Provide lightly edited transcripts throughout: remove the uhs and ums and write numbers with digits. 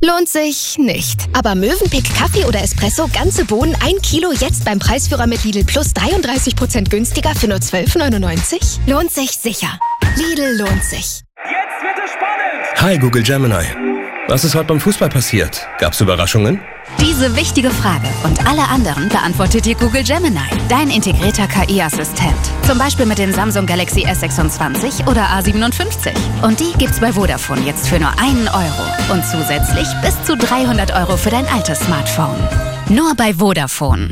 Lohnt sich nicht. Aber Mövenpick Kaffee oder Espresso, ganze Bohnen, 1 Kilo, jetzt beim Preisführer mit Lidl Plus 33% günstiger für nur 12,99? Lohnt sich sicher. Lidl lohnt sich. Jetzt wird es spannend! Hi Google Gemini. Was ist heute beim Fußball passiert? Gab's Überraschungen? Diese wichtige Frage und alle anderen beantwortet dir Google Gemini, dein integrierter KI-Assistent. Zum Beispiel mit den Samsung Galaxy S26 oder A57. Und die gibt's bei Vodafone jetzt für nur 1 Euro. Und zusätzlich bis zu 300 Euro für dein altes Smartphone. Nur bei Vodafone.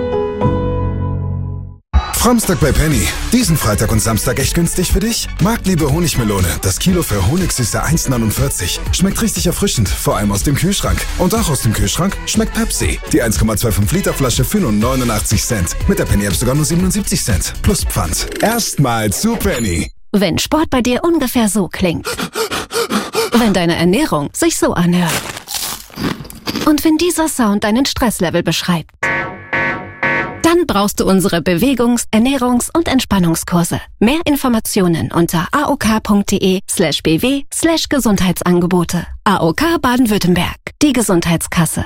Samstag bei Penny. Diesen Freitag und Samstag echt günstig für dich? Marktliebe Honigmelone. Das Kilo für Honigsüße 1,49. Schmeckt richtig erfrischend, vor allem aus dem Kühlschrank. Und auch aus dem Kühlschrank schmeckt Pepsi. Die 1,25 Liter Flasche für nur 89 Cent. Mit der Penny App sogar nur 77 Cent. Plus Pfand. Erstmal zu Penny. Wenn Sport bei dir ungefähr so klingt. Wenn deine Ernährung sich so anhört. Und wenn dieser Sound deinen Stresslevel beschreibt. Dann brauchst du unsere Bewegungs-, Ernährungs- und Entspannungskurse. Mehr Informationen unter aok.de/bw/Gesundheitsangebote. AOK Baden-Württemberg, die Gesundheitskasse.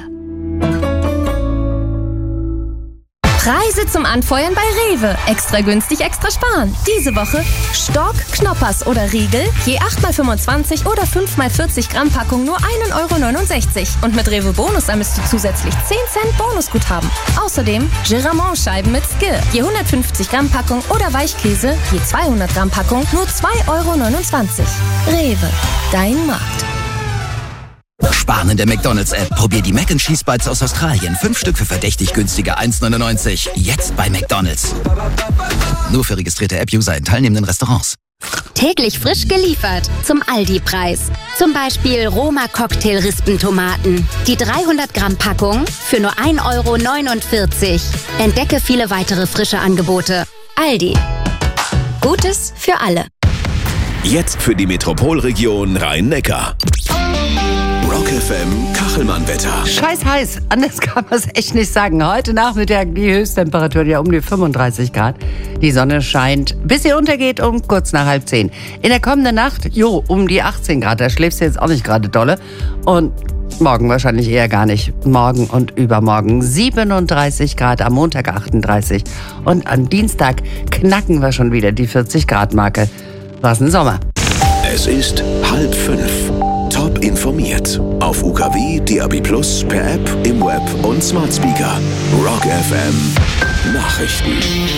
Preise zum Anfeuern bei Rewe. Extra günstig, extra sparen. Diese Woche Stork, Knoppers oder Riegel, je 8x25 oder 5x40 Gramm Packung nur 1,69 €. Und mit Rewe Bonus ermisst du zusätzlich 10 Cent Bonusguthaben. Außerdem Giramont-Scheiben mit Skir, je 150 Gramm Packung oder Weichkäse, je 200 Gramm Packung nur 2,29 €. Rewe, dein Markt. Sparen in der McDonald's-App. Probier die Mac & Cheese Bites aus Australien. 5 Stück für verdächtig günstige 1,99. Jetzt bei McDonald's. Nur für registrierte App-User in teilnehmenden Restaurants. Täglich frisch geliefert zum Aldi-Preis. Zum Beispiel Roma Cocktail-Rispentomaten. Die 300 Gramm Packung für nur 1,49 €. Entdecke viele weitere frische Angebote. Aldi. Gutes für alle. Jetzt für die Metropolregion Rhein-Neckar. Rock FM Kachelmann-Wetter. Scheiß heiß, anders kann man es echt nicht sagen. Heute Nachmittag die Höchsttemperatur ja um die 35 Grad. Die Sonne scheint, bis sie untergeht um kurz nach 9:30. In der kommenden Nacht, um die 18 Grad. Da schläfst du jetzt auch nicht gerade dolle. Und morgen wahrscheinlich eher gar nicht. Morgen und übermorgen 37 Grad, am Montag 38. Und am Dienstag knacken wir schon wieder die 40-Grad-Marke. Was ein Sommer. Es ist 4:30. Top informiert. Auf UKW, DAB+, per App, im Web und Smart Speaker. Rock FM Nachrichten.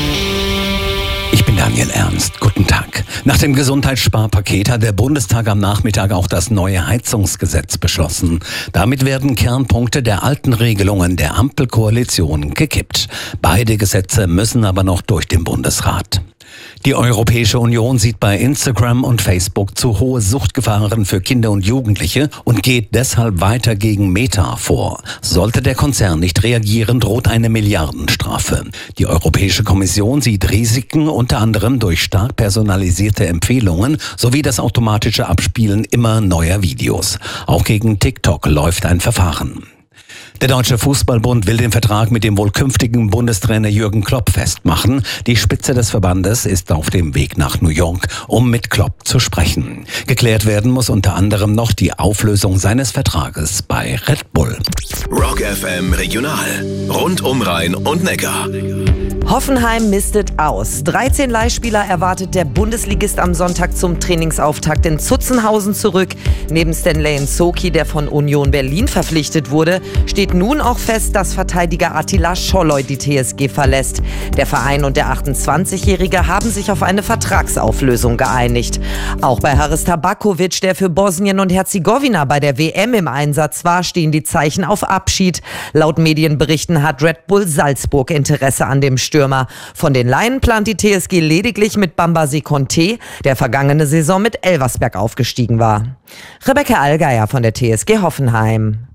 Ich bin Daniel Ernst. Guten Tag. Nach dem Gesundheitssparpaket hat der Bundestag am Nachmittag auch das neue Heizungsgesetz beschlossen. Damit werden Kernpunkte der alten Regelungen der Ampelkoalition gekippt. Beide Gesetze müssen aber noch durch den Bundesrat. Die Europäische Union sieht bei Instagram und Facebook zu hohe Suchtgefahren für Kinder und Jugendliche und geht deshalb weiter gegen Meta vor. Sollte der Konzern nicht reagieren, droht eine Milliardenstrafe. Die Europäische Kommission sieht Risiken unter anderem durch stark personalisierte Empfehlungen sowie das automatische Abspielen immer neuer Videos. Auch gegen TikTok läuft ein Verfahren. Der Deutsche Fußballbund will den Vertrag mit dem wohl künftigen Bundestrainer Jürgen Klopp festmachen. Die Spitze des Verbandes ist auf dem Weg nach New York, um mit Klopp zu sprechen. Geklärt werden muss unter anderem noch die Auflösung seines Vertrages bei Red Bull. Rock FM Regional. Rund um Rhein und Neckar. Hoffenheim mistet aus. 13 Leihspieler erwartet der Bundesligist am Sonntag zum Trainingsauftakt in Zutzenhausen zurück. Neben Stanley Nsoki, der von Union Berlin verpflichtet wurde, steht nun auch fest, dass Verteidiger Attila Scholloy die TSG verlässt. Der Verein und der 28-Jährige haben sich auf eine Vertragsauflösung geeinigt. Auch bei Haris Tabakovic, der für Bosnien und Herzegowina bei der WM im Einsatz war, stehen die Zeichen auf Abschied. Laut Medienberichten hat Red Bull Salzburg Interesse an dem Stürmer. Von den Laien plant die TSG lediglich mit Bambasi Conte, der vergangene Saison mit Elversberg aufgestiegen war. Rebecca Allgeier von der TSG Hoffenheim.